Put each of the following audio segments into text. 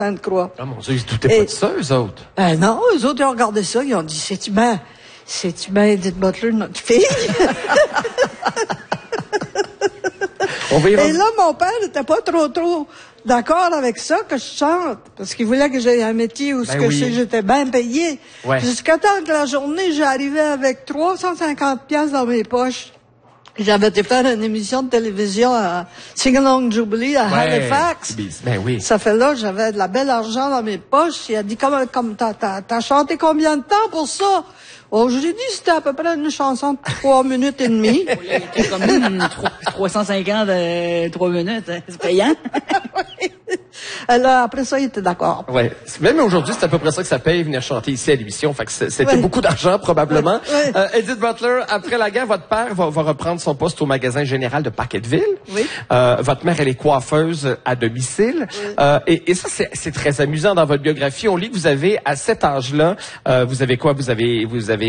Sainte-Croix. Ah, mon Dieu, ils se doutaient pas de ça, eux autres. Ben non, eux autres, ils ont regardé ça, ils ont dit, c'est-tu bien Edith Butler, notre fille? Et là, mon père n'était pas trop d'accord avec ça, que je chante, parce qu'il voulait que j'aie un métier où j'étais bien payée. Ouais. Jusqu'à temps que la journée, j'arrivais avec 350 piastres dans mes poches. J'avais été faire une émission de télévision à Sing-Along Jubilee à Halifax. Ben oui. Ça fait là, j'avais de la belle argent dans mes poches. Il a dit, comme t'as chanté combien de temps pour ça? Oh, je lui ai dit, c'était à peu près une chanson de 3 minutes et demie. C'est comme 350 3 minutes, hein. C'est payant. Alors, après ça, il était d'accord. Ouais. Même aujourd'hui, c'est à peu près ça que ça paye venir chanter ici à l'émission. Fait que c'était beaucoup d'argent, probablement. Edith Butler, après la guerre, votre père va reprendre son poste au magasin général de Packetteville. Oui. Votre mère, elle est coiffeuse à domicile. Oui. Et ça, c'est très amusant dans votre biographie. On lit que vous avez, à cet âge-là, vous avez quoi? Vous avez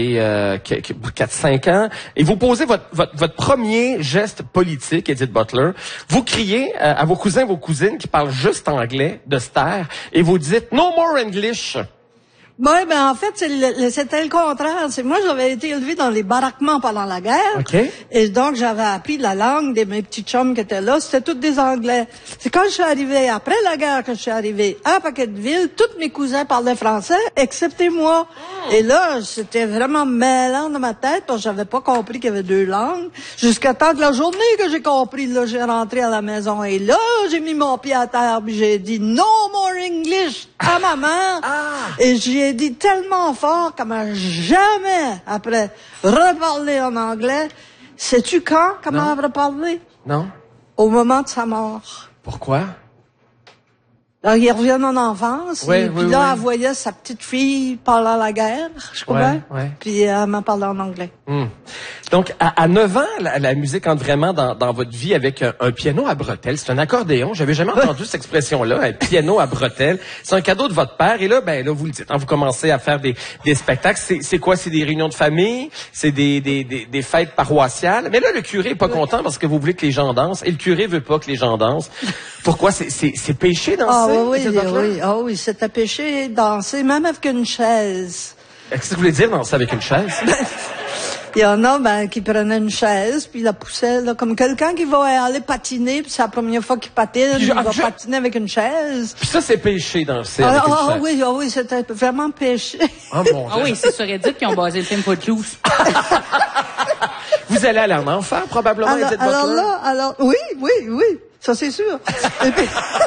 4-5 ans. Et vous posez votre premier geste politique, Edith Butler. Vous criez à vos cousins et vos cousines qui parlent juste anglais de se taire et vous dites « No more English ». Oui, ben en fait, c'était le contraire. Moi, j'avais été élevée dans les baraquements pendant la guerre. Okay. Et donc, j'avais appris la langue de mes petits chums qui étaient là. C'était tous des Anglais. C'est quand je suis arrivée, après la guerre, que je suis arrivée à Packetteville, tous mes cousins parlaient français, excepté moi. Et là, c'était vraiment mêlant dans ma tête, parce que j'avais pas compris qu'il y avait 2 langues. Jusqu'à temps que la journée que j'ai compris, là, j'ai rentré à la maison. Et là, j'ai mis mon pied à terre, puis j'ai dit « No more English » à ma mère. Et j'ai dit tellement fort qu'elle m'a jamais, après, reparlé en anglais. Sais-tu quand elle m'a reparlé? Non. Au moment de sa mort. Pourquoi? Alors, il revient en enfance, et puis là, elle voyait sa petite fille parler à la guerre, je crois. Puis elle m'a parlé en anglais. Donc, à 9 ans, la musique entre vraiment dans votre vie avec un piano à bretelles. C'est un accordéon. J'avais jamais entendu cette expression-là, un piano à bretelles. C'est un cadeau de votre père. Et là, vous le dites, vous commencez à faire des spectacles. C'est quoi? C'est des réunions de famille? C'est des fêtes paroissiales? Mais là, le curé est pas content parce que vous voulez que les gens dansent. Et le curé veut pas que les gens dansent. Pourquoi? C'est péché danser? Oui, c'était péché danser, même avec une chaise. Qu'est-ce que vous voulez dire danser avec une chaise? Il y en a qui prenaient une chaise, puis la poussaient, là, comme quelqu'un qui va aller patiner, puis c'est la première fois qu'il patine, il va patiner avec une chaise. Puis ça, c'est péché danser avec une chaise. Oui, c'était vraiment péché. Ah oui, c'est sur Reddit qu'ils ont basé le film Footloose. Vous allez aller en enfer, probablement, Edith Butler? Oui, ça c'est sûr. Et puis,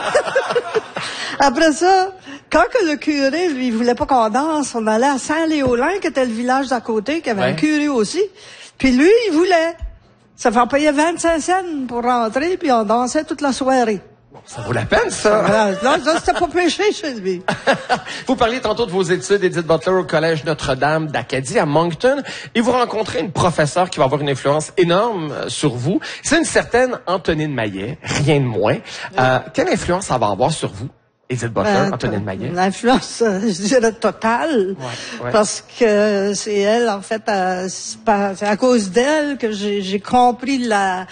après ça, quand que le curé, lui, voulait pas qu'on danse, on allait à Saint-Léolin, qui était le village d'à côté, qui avait un curé aussi. Puis lui, il voulait. Ça fait payer 25 cents pour rentrer, puis on dansait toute la soirée. Ça vaut la peine, ça. Là, c'était pas péché chez lui. Vous parliez tantôt de vos études, Edith Butler, au Collège Notre-Dame d'Acadie, à Moncton, et vous rencontrez une professeure qui va avoir une influence énorme sur vous. C'est une certaine Antonine Maillet, rien de moins. Quelle influence ça va avoir sur vous, Edith Butler, Antonine Maillet? L'influence, je dirais, totale. Parce que c'est elle, en fait, c'est à cause d'elle que j'ai compris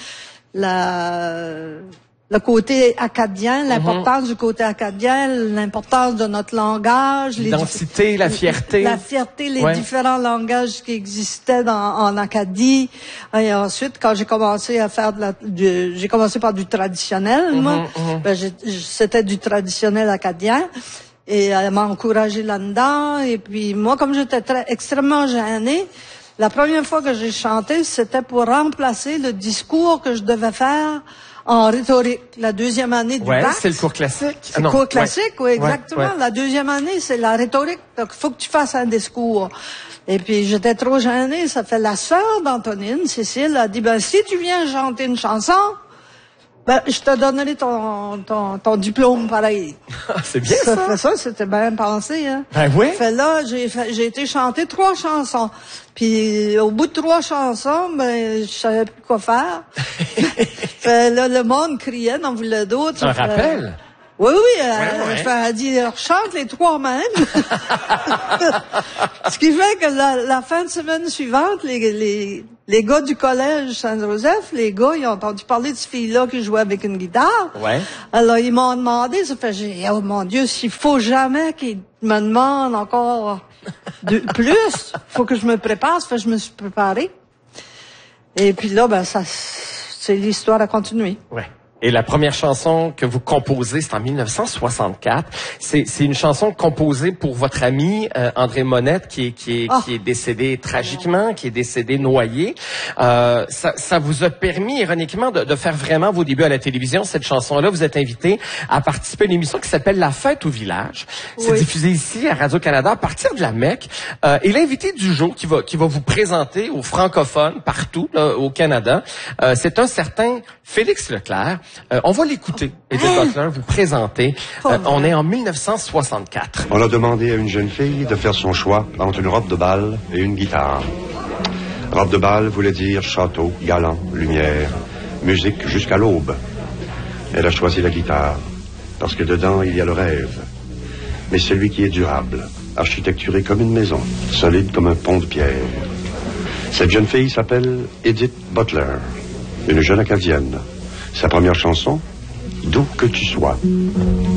le côté acadien, l'importance du côté acadien, l'importance de notre langage. L'identité, la fierté. La fierté, les différents langages qui existaient en Acadie. Et ensuite, quand j'ai commencé à faire j'ai commencé par du traditionnel, moi. C'était du traditionnel acadien. Et elle m'a encouragée là-dedans. Et puis, moi, comme j'étais extrêmement gênée, la première fois que j'ai chanté, c'était pour remplacer le discours que je devais faire en rhétorique, la deuxième année du bac. C'est le cours classique. C'est le cours classique, oui, exactement. La deuxième année, c'est la rhétorique. Donc, il faut que tu fasses un discours. Et puis, j'étais trop gênée. Ça fait la sœur d'Antonine, Cécile, a dit, si tu viens chanter une chanson, je te donnerai ton diplôme, pareil. C'est bien, ça. Ça, c'était bien pensé, hein. Fait là, j'ai été chanter 3 chansons. Puis, au bout de 3 chansons, je savais plus quoi faire. Fait là, le monde criait, n'en voulait d'autres. Ça me rappelle? Oui, elle a dit, chante les 3 mêmes. Ce qui fait que la fin de semaine suivante, Les gars du collège Saint-Joseph, les gars, ils ont entendu parler de cette fille-là qui jouait avec une guitare. Ouais. Alors, ils m'ont demandé, ça fait, j'ai dit, oh mon Dieu, s'il faut jamais qu'ils me demandent encore plus, faut que je me prépare, ça fait que je me suis préparée. Et puis là, ben, c'est l'histoire à continuer. Ouais. Et la première chanson que vous composez, c'est en 1964. C'est une chanson composée pour votre ami André Monette, qui est décédé tragiquement, qui est décédé noyé. Ça vous a permis, ironiquement, de faire vraiment vos débuts à la télévision. Cette chanson-là, vous êtes invité à participer à une émission qui s'appelle La Fête au village. C'est diffusé ici à Radio-Canada à partir de la Mecque. Et l'invité du jour qui va vous présenter aux francophones partout là, au Canada, c'est un certain Félix Leclerc. On va l'écouter. Edith Butler vous présenter. On est en 1964. On a demandé à une jeune fille de faire son choix entre une robe de bal et une guitare. Robe de bal voulait dire château, galant, lumière, musique jusqu'à l'aube. Elle a choisi la guitare, parce que dedans il y a le rêve. Mais celui qui est durable, architecturé comme une maison, solide comme un pont de pierre. Cette jeune fille s'appelle Edith Butler, une jeune Acadienne. Sa première chanson, D'où que tu sois.